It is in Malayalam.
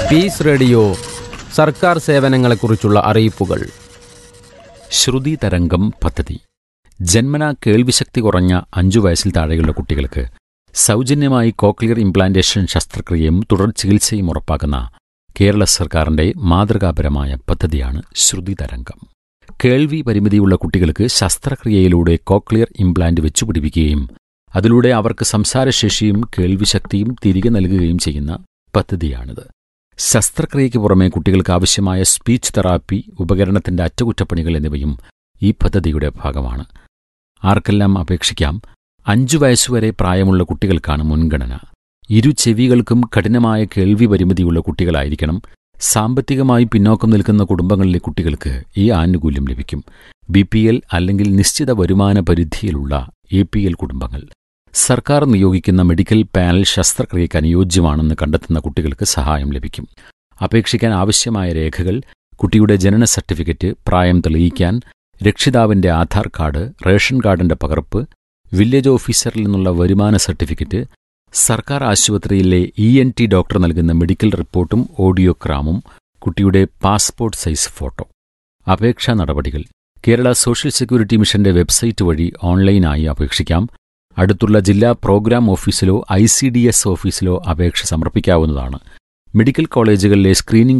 പീസ് റേഡിയോ സർക്കാർ സേവനങ്ങളെക്കുറിച്ചുള്ള അറിയിപ്പുകൾ. ശ്രുതി തരംഗം പദ്ധതി. ജന്മനാ കേൾവിശക്തി കുറഞ്ഞ 5 വയസ്സിൽ താഴെയുള്ള കുട്ടികൾക്ക് സൗജന്യമായി കോക്ലിയർ ഇംപ്ലാന്റേഷൻ ശസ്ത്രക്രിയയും തുടർ ചികിത്സയും ഉറപ്പാക്കുന്ന കേരള സർക്കാരിന്റെ മാതൃകാപരമായ പദ്ധതിയാണ് ശ്രുതി തരംഗം. കേൾവി പരിമിതിയുള്ള കുട്ടികൾക്ക് ശസ്ത്രക്രിയയിലൂടെ കോക്ലിയർ ഇംപ്ലാന്റ് വെച്ചുപിടിപ്പിക്കുകയും അതിലൂടെ അവർക്ക് സംസാരശേഷിയും കേൾവിശക്തിയും തിരികെ നൽകുകയും ചെയ്യുന്ന പദ്ധതിയാണിത്. ശസ്ത്രക്രിയയ്ക്ക് പുറമെ കുട്ടികൾക്ക് ആവശ്യമായ സ്പീച്ച് തെറാപ്പി, ഉപകരണത്തിന്റെ അറ്റകുറ്റപ്പണികൾ എന്നിവയും ഈ പദ്ധതിയുടെ ഭാഗമാണ്. ആർക്കെല്ലാം അപേക്ഷിക്കാം? 5 വയസ്സുവരെ പ്രായമുള്ള കുട്ടികൾക്കാണ് മുൻഗണന. ചെവികൾക്കും കഠിനമായ കേൾവി പരിമിതിയുള്ള കുട്ടികളായിരിക്കണം. സാമ്പത്തികമായി പിന്നോക്കം നിൽക്കുന്ന കുടുംബങ്ങളിലെ കുട്ടികൾക്ക് ഈ ആനുകൂല്യം ലഭിക്കും. BPL അല്ലെങ്കിൽ നിശ്ചിത വരുമാന പരിധിയിലുള്ള APL കുടുംബങ്ങൾ. സർക്കാർ നിയോഗിക്കുന്ന മെഡിക്കൽ പാനൽ ശസ്ത്രക്രിയയ്ക്ക് അനുയോജ്യമാണെന്ന് കണ്ടെത്തുന്ന കുട്ടികൾക്ക് സഹായം ലഭിക്കും. അപേക്ഷിക്കാൻ ആവശ്യമായ രേഖകൾ: കുട്ടിയുടെ ജനന സർട്ടിഫിക്കറ്റ്, പ്രായം തെളിയിക്കാൻ രക്ഷിതാവിന്റെ ആധാർ കാർഡ്, റേഷൻ കാർഡിന്റെ പകർപ്പ്, വില്ലേജ് ഓഫീസറിൽ നിന്നുള്ള വരുമാന സർട്ടിഫിക്കറ്റ്, സർക്കാർ ആശുപത്രിയിലെ ENT ഡോക്ടർ നൽകുന്ന മെഡിക്കൽ റിപ്പോർട്ടും ഓഡിയോഗ്രാമും, കുട്ടിയുടെ പാസ്പോർട്ട് സൈസ് ഫോട്ടോ. അപേക്ഷാ നടപടികൾ: കേരള സോഷ്യൽ സെക്യൂരിറ്റി മിഷന്റെ വെബ്സൈറ്റ് വഴി ഓൺലൈനായി അപേക്ഷിക്കാം. അടുത്തുള്ള ജില്ലാ പ്രോഗ്രാം ഓഫീസിലോ ICDS ഓഫീസിലോ അപേക്ഷ സമർപ്പിക്കാവുന്നതാണ്. മെഡിക്കൽ കോളേജുകളിലെ സ്ക്രീനിംഗ്